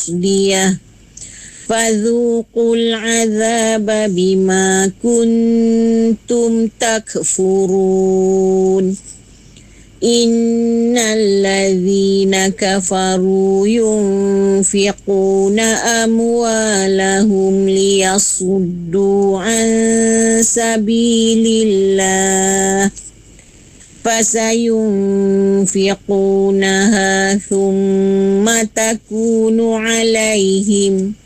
تصدية فذوقوا العذاب بما كنتم تكفرون إن الذين كفروا ينفقون أموالهم ليصدوا عن سبيل الله فسينفقونها ثم تكون عليهم